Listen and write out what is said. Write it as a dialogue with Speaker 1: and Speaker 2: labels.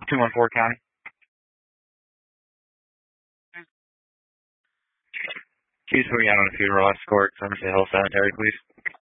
Speaker 1: 214 County. Can you just put me out on a funeral escort, Somerset Hill Cemetery, please?